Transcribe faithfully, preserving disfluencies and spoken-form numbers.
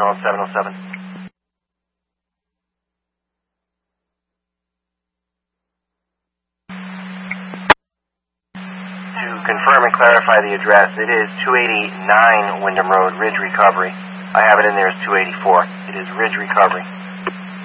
on seven oh seven. To confirm and clarify the address, it is two eighty-nine Wyndham Road, Ridge Recovery. I have it in there as two eighty-four. It is Ridge Recovery.